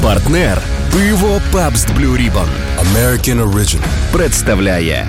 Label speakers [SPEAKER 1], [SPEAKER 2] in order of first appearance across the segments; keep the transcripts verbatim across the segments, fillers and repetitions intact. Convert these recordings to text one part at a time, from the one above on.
[SPEAKER 1] Партнер пиво Pabst Blue Ribbon
[SPEAKER 2] American Original
[SPEAKER 1] представляє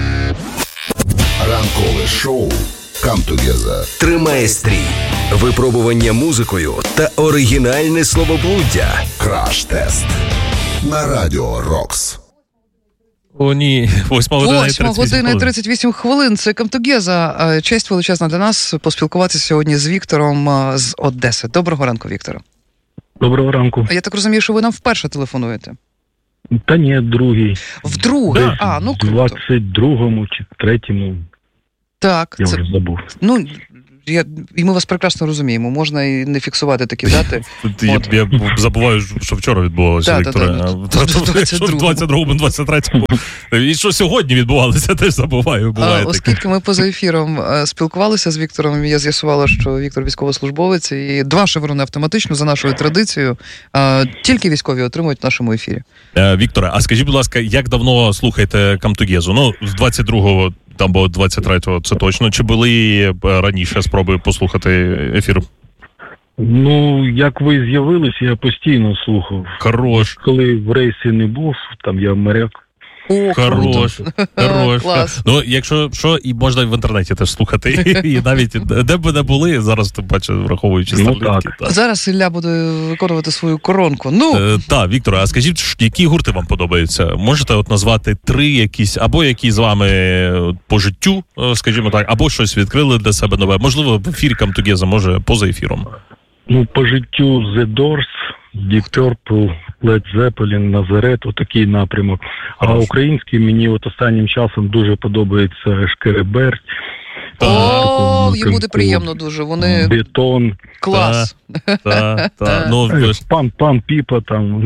[SPEAKER 2] ранкове шоу Come Together.
[SPEAKER 1] Тримає стрій, випробування музикою та оригінальне словоблуддя.
[SPEAKER 2] Краш-тест на Радіо Рокс.
[SPEAKER 3] О, ні, восьма година
[SPEAKER 4] і тридцять вісім хвилин. Це Come Together. Честь величезна для нас поспілкуватися сьогодні з Віктором з Одеси. Доброго ранку, Вікторе.
[SPEAKER 5] Доброго ранку.
[SPEAKER 4] Я так розумію, що ви нам вперше телефонуєте?
[SPEAKER 5] Та ні, другий.
[SPEAKER 4] Вдруге? Да. А, ну круто.
[SPEAKER 5] двадцять другому чи третьому.
[SPEAKER 4] Так.
[SPEAKER 5] Я
[SPEAKER 4] це...
[SPEAKER 5] вже забув.
[SPEAKER 4] Ну, я... і ми вас прекрасно розуміємо. Можна і не фіксувати такі дати.
[SPEAKER 3] Я, я забуваю, що вчора відбувалося, Вікторе. В двадцять другому, двадцять третьому. І що сьогодні відбувалося, теж забуваю.
[SPEAKER 4] А, оскільки ми поза ефіром спілкувалися з Віктором, я з'ясувала, що Віктор військовослужбовець, і два шеврони автоматично за нашою традицією тільки військові отримують в нашому ефірі.
[SPEAKER 3] Вікторе, а скажіть, будь ласка, як давно слухаєте Come Together? Ну, з двадцять другого там було двадцять третього, це точно. Чи були раніше спроби послухати ефір?
[SPEAKER 5] Ну, як ви з'явилися, я постійно слухав.
[SPEAKER 3] Хорош.
[SPEAKER 5] Коли в рейсі не був, там я моряк.
[SPEAKER 4] О,
[SPEAKER 3] хорош, хорош.
[SPEAKER 4] Клас.
[SPEAKER 3] Ну, якщо що, і можна в інтернеті теж слухати. І навіть, де б не були, зараз, ти бачиш, враховуючи старлінки.
[SPEAKER 5] Ну, так.
[SPEAKER 4] Так. Зараз Ілля буде виконувати свою коронку. Ну.
[SPEAKER 3] Е, так, Вікторе, а скажіть, які гурти вам подобаються? Можете от назвати три якісь, або які з вами по життю, скажімо так, або щось відкрили для себе нове? Можливо, в ефірі Come Together, може, поза ефіром?
[SPEAKER 5] Ну, по життю The Doors, Deep Purple, Led Zeppelin, Nazareth, отакий напрямок. Хорошо. А український мені от останнім часом дуже подобається Шкереберть.
[SPEAKER 4] О, їм буде приємно дуже. Вони...
[SPEAKER 5] Бетон.
[SPEAKER 4] Клас.
[SPEAKER 3] Та, та, та. Ну,
[SPEAKER 5] пан, пан Піпа там.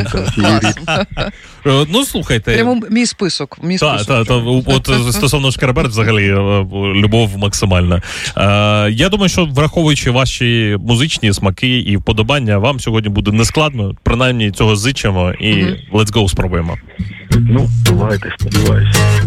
[SPEAKER 3] Ну, слухайте.
[SPEAKER 4] Прямо мій список. Мій
[SPEAKER 3] та,
[SPEAKER 4] список.
[SPEAKER 3] Та, та, от стосовно Шкереберть, взагалі, любов максимальна. Я думаю, що враховуючи ваші музичні смаки і вподобання, вам сьогодні буде нескладно. Принаймні, цього зичимо і let's go спробуємо.
[SPEAKER 5] Ну, давайте, сподіваюся.